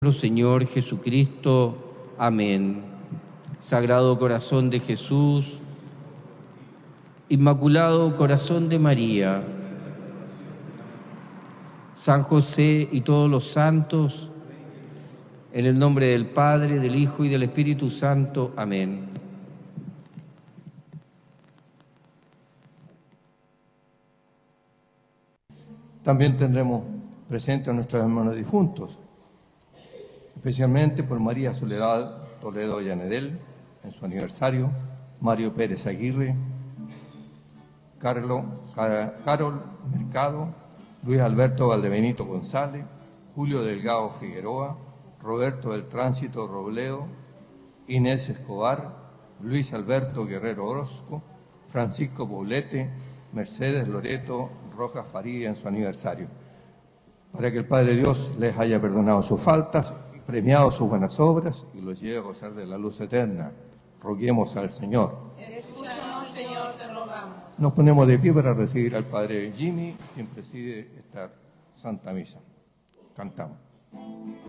Señor Jesucristo. Amén. Sagrado Corazón de Jesús, Inmaculado Corazón de María, San José y todos los santos, en el nombre del Padre, del Hijo y del Espíritu Santo. Amén. También tendremos presentes a nuestros hermanos difuntos, especialmente por María Soledad Toledo Llanedel, en su aniversario, Mario Pérez Aguirre, Carol Mercado, Luis Alberto Valdebenito González, Julio Delgado Figueroa, Roberto del Tránsito Robledo, Inés Escobar, Luis Alberto Guerrero Orozco, Francisco Poblete, Mercedes Loreto Rojas Faría en su aniversario, para que el Padre Dios les haya perdonado sus faltas, premiado sus buenas obras y los lleve a gozar de la luz eterna. Roguemos al Señor. Escúchanos, Señor, te rogamos. Nos ponemos de pie para recibir al Padre Jimmy, quien preside esta Santa Misa. Cantamos.